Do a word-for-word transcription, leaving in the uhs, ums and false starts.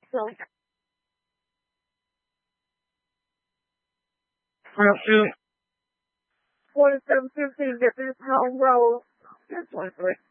So, twenty-seven fifteen, get this home roll. That's twenty-three.